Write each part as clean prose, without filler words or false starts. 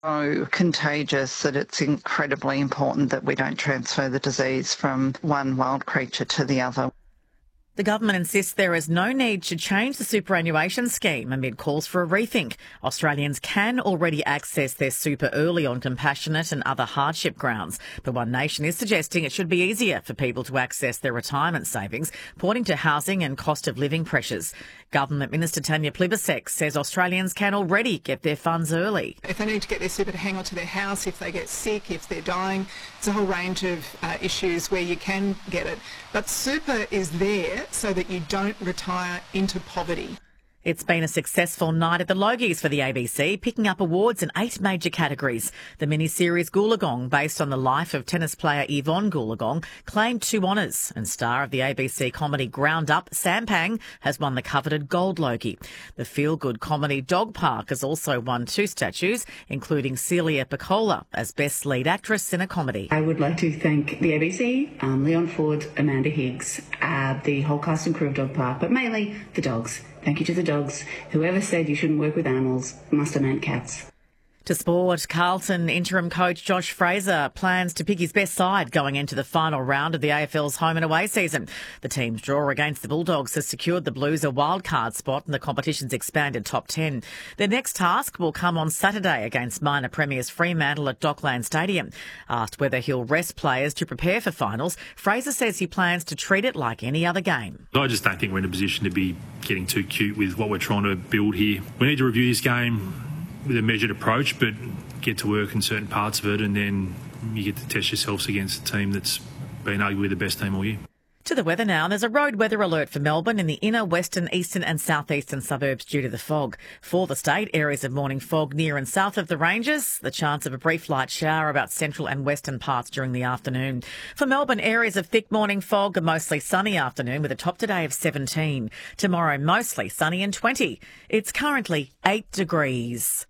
So contagious that it's incredibly important that we don't transfer the disease from one wild creature to the other. The government insists there is no need to change the superannuation scheme amid calls for a rethink. Australians can already access their super early on compassionate and other hardship grounds, but One Nation is suggesting it should be easier for people to access their retirement savings, pointing to housing and cost of living pressures. Government Minister Tanya Plibersek says Australians can already get their funds early. If they need to get their super to hang on to their house, if they get sick, if they're dying, it's a whole range of issues where you can get it. But super is there so that you don't retire into poverty. It's been a successful night at the Logies for the ABC, picking up awards in 8 major categories. The miniseries Goolagong, based on the life of tennis player Yvonne Goolagong, claimed 2 honours, and star of the ABC comedy Ground Up, Sam Pang, has won the coveted Gold Logie. The feel-good comedy Dog Park has also won 2 statues, including Celia Piccola as Best Lead Actress in a Comedy. I would like to thank the ABC, Leon Ford, Amanda Higgs, the whole cast and crew of Dog Park, but mainly the dogs. Thank you to the dogs. Whoever said you shouldn't work with animals must have meant cats. To sport, Carlton interim coach Josh Fraser plans to pick his best side going into the final round of the AFL's home and away season. The team's draw against the Bulldogs has secured the Blues a wildcard spot in the competition's expanded top 10. Their next task will come on Saturday against minor premiers Fremantle at Dockland Stadium. Asked whether he'll rest players to prepare for finals, Fraser says he plans to treat it like any other game. I just don't think we're in a position to be getting too cute with what we're trying to build here. We need to review this game with a measured approach, but get to work in certain parts of it, and then you get to test yourselves against a team that's been arguably the best team all year. To the weather now. There's a road weather alert for Melbourne in the inner, western, eastern and southeastern suburbs due to the fog. For the state, areas of morning fog near and south of the ranges. The chance of a brief light shower about central and western parts during the afternoon. For Melbourne, areas of thick morning fog, a mostly sunny afternoon with a top today of 17. Tomorrow, mostly sunny and 20. It's currently 8 degrees.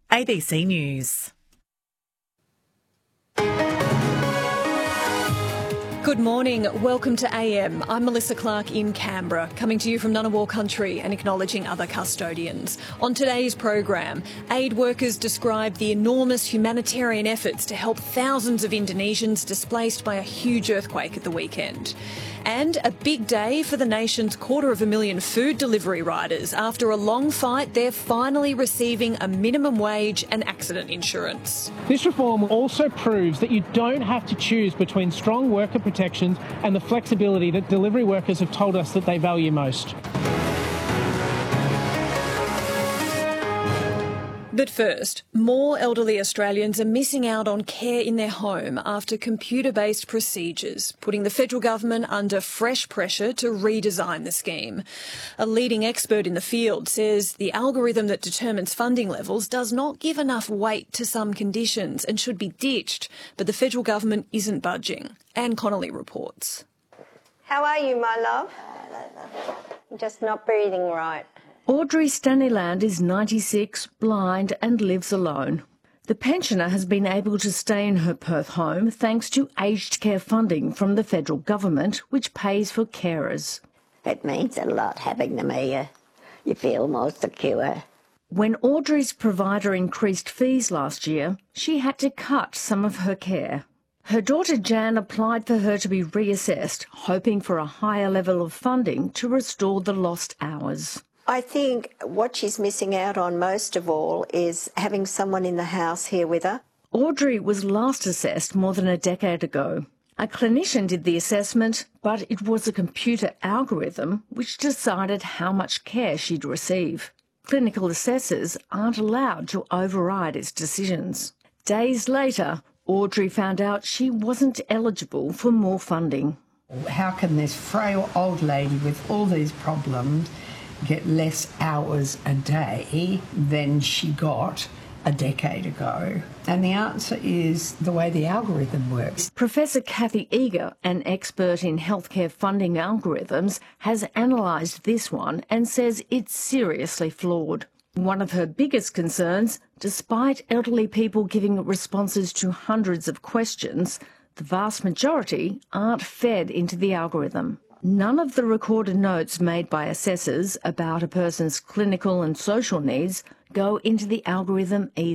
ABC News. Good morning. Welcome to AM. I'm Melissa Clark in Canberra, coming to you from Ngunnawal Country and acknowledging other custodians. On today's program, aid workers describe the enormous humanitarian efforts to help thousands of Indonesians displaced by a huge earthquake at the weekend. And a big day for the nation's 250,000 food delivery riders. After a long fight, they're finally receiving a minimum wage and accident insurance. This reform also proves that you don't have to choose between strong worker protections and the flexibility that delivery workers have told us that they value most. But first, more elderly Australians are missing out on care in their home after computer-based procedures, putting the federal government under fresh pressure to redesign the scheme. A leading expert in the field says the algorithm that determines funding levels does not give enough weight to some conditions and should be ditched, but the federal government isn't budging. Anne Connolly reports. How are you, my love? I'm just not breathing right. Audrey Stanleyland is 96, blind and lives alone. The pensioner has been able to stay in her Perth home thanks to aged care funding from the federal government, which pays for carers. It means a lot having them here. You feel more secure. When Audrey's provider increased fees last year, she had to cut some of her care. Her daughter Jan applied for her to be reassessed, hoping for a higher level of funding to restore the lost hours. I think what she's missing out on most of all is having someone in the house here with her. Audrey was last assessed more than a decade ago. A clinician did the assessment, but it was a computer algorithm which decided how much care she'd receive. Clinical assessors aren't allowed to override its decisions. Days later, Audrey found out she wasn't eligible for more funding. How can this frail old lady with all these problems get less hours a day than she got a decade ago? And the answer is the way the algorithm works. Professor Kathy Eager, an expert in healthcare funding algorithms, has analysed this one and says it's seriously flawed. One of her biggest concerns, despite elderly people giving responses to hundreds of questions, the vast majority aren't fed into the algorithm. None of the recorded notes made by assessors about a person's clinical and social needs go into the algorithm either.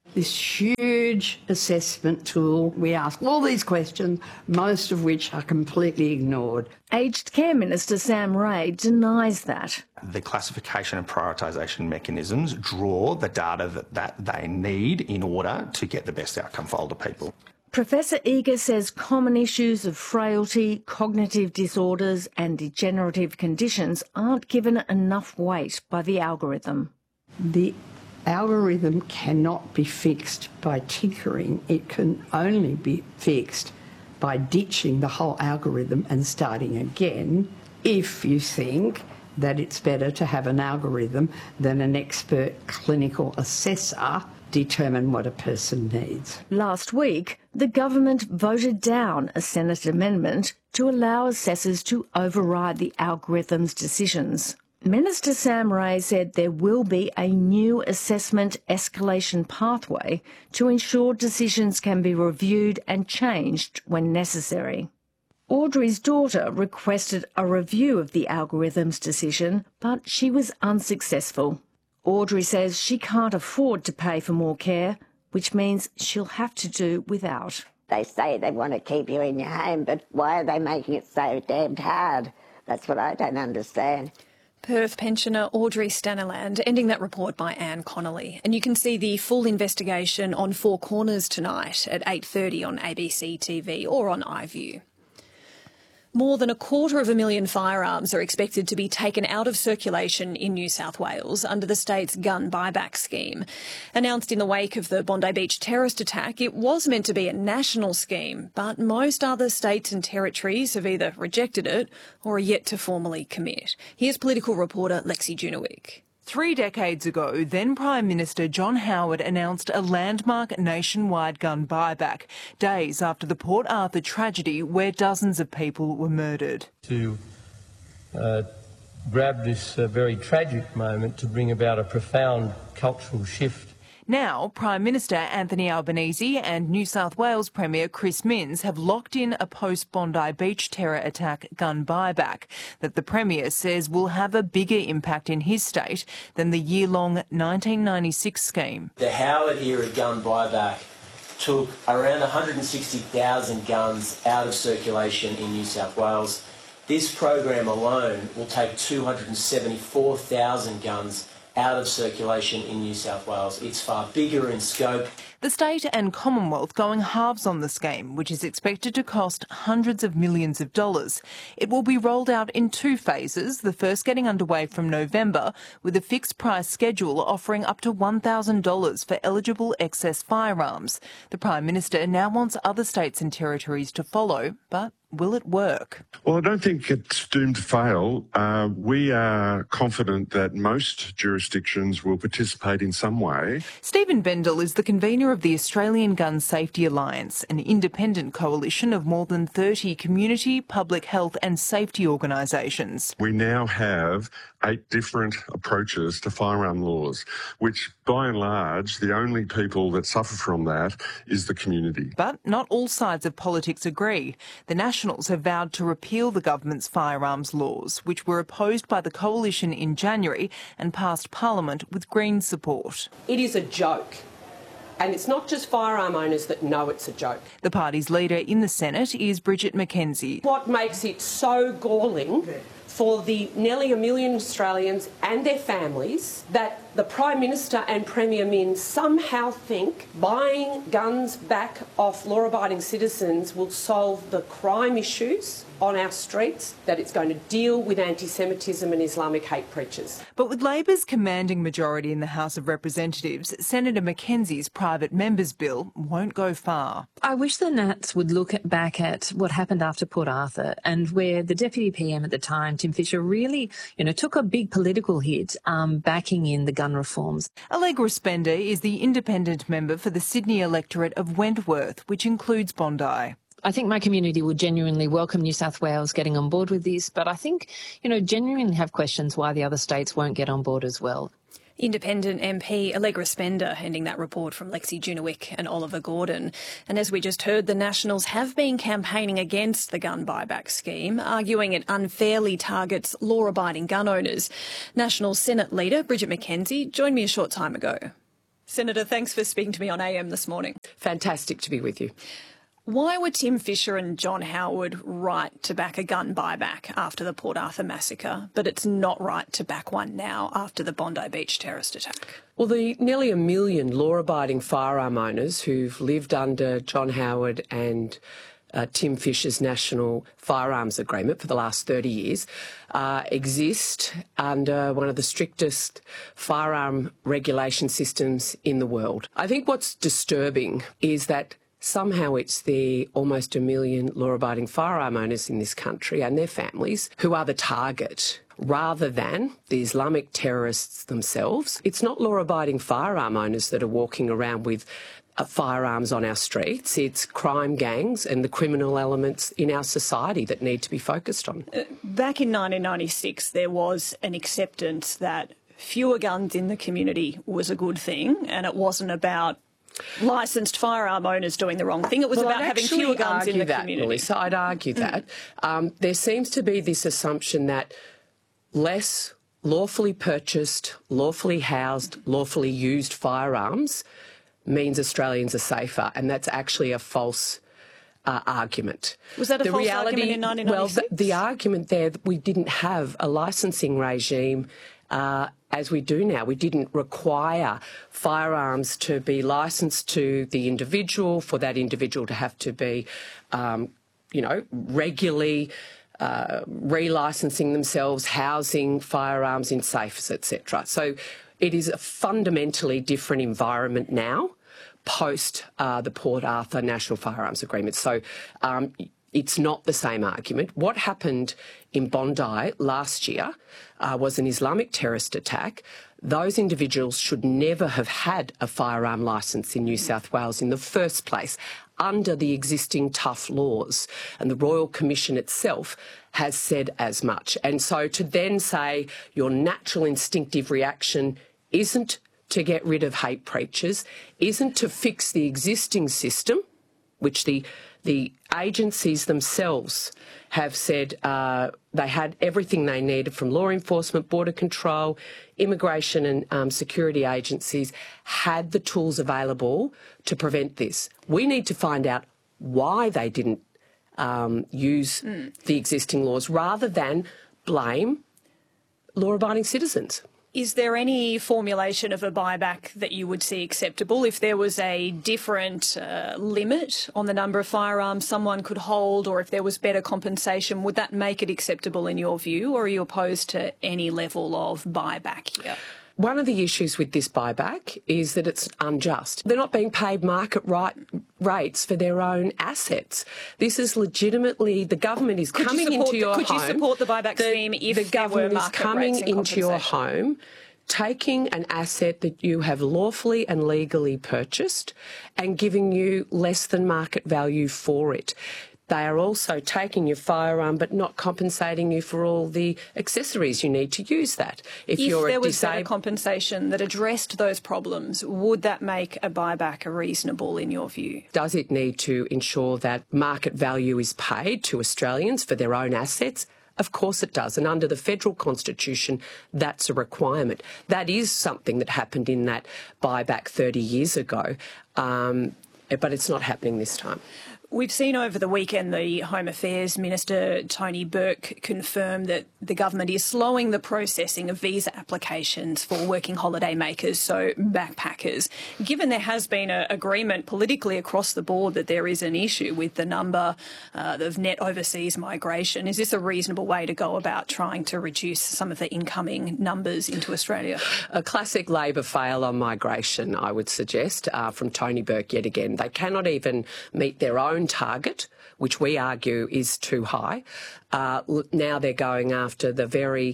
This huge assessment tool, we ask all these questions, most of which are completely ignored. Aged Care Minister Sam Ray denies that. The classification and prioritisation mechanisms draw the data that they need in order to get the best outcome for older people. Professor Eager says common issues of frailty, cognitive disorders and degenerative conditions aren't given enough weight by the algorithm. The algorithm cannot be fixed by tinkering. It can only be fixed by ditching the whole algorithm and starting again if you think that it's better to have an algorithm than an expert clinical assessor determine what a person needs. Last week, the government voted down a Senate amendment to allow assessors to override the algorithm's decisions. Minister Sam Ray said there will be a new assessment escalation pathway to ensure decisions can be reviewed and changed when necessary. Audrey's daughter requested a review of the algorithm's decision, but she was unsuccessful. Audrey says she can't afford to pay for more care, which means she'll have to do without. They say they want to keep you in your home, but why are they making it so damned hard? That's what I don't understand. Perth pensioner Audrey Staniland, ending that report by Anne Connolly. And you can see the full investigation on Four Corners tonight at 8:30 on ABC TV or on iView. More than 250,000 firearms are expected to be taken out of circulation in New South Wales under the state's gun buyback scheme. Announced in the wake of the Bondi Beach terrorist attack, it was meant to be a national scheme, but most other states and territories have either rejected it or are yet to formally commit. Here's political reporter Lexi Junowick. 3 decades ago, then Prime Minister John Howard announced a landmark nationwide gun buyback, days after the Port Arthur tragedy where dozens of people were murdered. To grab this very tragic moment to bring about a profound cultural shift. Now, Prime Minister Anthony Albanese and New South Wales Premier Chris Minns have locked in a post-Bondi Beach terror attack gun buyback that the Premier says will have a bigger impact in his state than the year-long 1996 scheme. The Howard-era gun buyback took around 160,000 guns out of circulation in New South Wales. This program alone will take 274,000 guns out of circulation in New South Wales. It's far bigger in scope. The state and Commonwealth going halves on the scheme, which is expected to cost hundreds of millions of dollars. It will be rolled out in 2 phases, the first getting underway from November, with a fixed price schedule offering up to $1,000 for eligible excess firearms. The Prime Minister now wants other states and territories to follow, but will it work? Well, I don't think it's doomed to fail. We are confident that most jurisdictions will participate in some way. Stephen Bendel is the convener of the Australian Gun Safety Alliance, an independent coalition of more than 30 community, public health and safety organisations. We now have 8 different approaches to firearm laws, which by and large, the only people that suffer from that is the community. But not all sides of politics agree. The Nationals have vowed to repeal the government's firearms laws, which were opposed by the coalition in January and passed Parliament with Greens support. It is a joke. And it's not just firearm owners that know it's a joke. The party's leader in the Senate is Bridget McKenzie. What makes it so galling for the nearly 1 million Australians and their families that the Prime Minister and Premier Minns somehow think buying guns back off law-abiding citizens will solve the crime issues on our streets, that it's going to deal with anti-Semitism and Islamic hate preachers. But with Labor's commanding majority in the House of Representatives, Senator McKenzie's private members' bill won't go far. I wish the Nats would look back at what happened after Port Arthur and where the Deputy PM at the time, Tim Fischer, really, took a big political hit backing in the gun reforms. Allegra Spender is the independent member for the Sydney electorate of Wentworth, which includes Bondi. I think my community would genuinely welcome New South Wales getting on board with this, but I think, genuinely have questions why the other states won't get on board as well. Independent MP Allegra Spender ending that report from Lexi Junowick and Oliver Gordon. And as we just heard, the Nationals have been campaigning against the gun buyback scheme, arguing it unfairly targets law-abiding gun owners. National Senate leader Bridget McKenzie joined me a short time ago. Senator, thanks for speaking to me on AM this morning. Fantastic to be with you. Why were Tim Fischer and John Howard right to back a gun buyback after the Port Arthur massacre, but it's not right to back one now after the Bondi Beach terrorist attack? Well, the nearly 1 million law-abiding firearm owners who've lived under John Howard and Tim Fischer's National Firearms Agreement for the last 30 years exist under one of the strictest firearm regulation systems in the world. I think what's disturbing is that somehow it's the almost 1 million law-abiding firearm owners in this country and their families who are the target rather than the Islamic terrorists themselves. It's not law-abiding firearm owners that are walking around with firearms on our streets. It's crime gangs and the criminal elements in our society that need to be focused on. Back in 1996, there was an acceptance that fewer guns in the community was a good thing, and it wasn't about licensed firearm owners doing the wrong thing. It was about having fewer guns in the community. Melissa, I'd argue that. There seems to be this assumption that less lawfully purchased, lawfully housed, lawfully used firearms means Australians are safer, and that's actually a false argument. Was that a false argument in 1996? Well, the argument there, that we didn't have a licensing regime as we do now. We didn't require firearms to be licensed to the individual, for that individual to have to be, regularly relicensing themselves, housing firearms in safes, etc. So it is a fundamentally different environment now, post the Port Arthur National Firearms Agreement. So it's not the same argument. What happened in Bondi last year was an Islamic terrorist attack. Those individuals should never have had a firearm licence in New South Wales in the first place under the existing tough laws. And the Royal Commission itself has said as much. And so to then say your natural instinctive reaction isn't to get rid of hate preachers, isn't to fix the existing system, which the agencies themselves have said they had everything they needed from law enforcement, border control, immigration and security agencies had the tools available to prevent this. We need to find out why they didn't use the existing laws rather than blame law-abiding citizens. Is there any formulation of a buyback that you would see acceptable if there was a different limit on the number of firearms someone could hold, or if there was better compensation? Would that make it acceptable in your view, or are you opposed to any level of buyback here? One of the issues with this buyback is that it's unjust. They're not being paid market rates for their own assets. This is legitimately, the government is coming into your home. Could you support the buyback scheme if there were market rates and compensation? The government is coming into your home, taking an asset that you have lawfully and legally purchased and giving you less than market value for it. They are also taking your firearm but not compensating you for all the accessories you need to use that. If there was better compensation that addressed those problems, would that make a buyback reasonable in your view? Does it need to ensure that market value is paid to Australians for their own assets? Of course it does. And under the federal constitution, that's a requirement. That is something that happened in that buyback 30 years ago, but it's not happening this time. We've seen over the weekend the Home Affairs Minister Tony Burke confirm that the government is slowing the processing of visa applications for working holiday makers, so backpackers. Given there has been an agreement politically across the board that there is an issue with the number of net overseas migration, is this a reasonable way to go about trying to reduce some of the incoming numbers into Australia? A classic Labor fail on migration, I would suggest, from Tony Burke yet again. They cannot even meet their own target, which we argue is too high. Now they're going after the very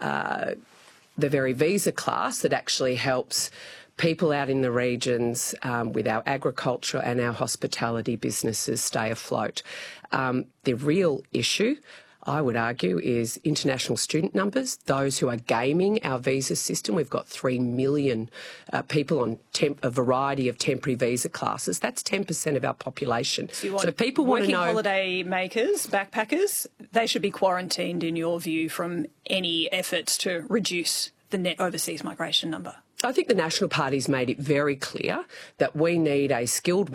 visa class that actually helps people out in the regions with our agriculture and our hospitality businesses stay afloat. The real issue, I would argue, is international student numbers, those who are gaming our visa system. We've got 3 million people on a variety of temporary visa classes. That's 10% of our population. So people want to know, working holiday makers, backpackers, they should be quarantined, in your view, from any efforts to reduce the net overseas migration number? I think the National Party's made it very clear that we need a skilled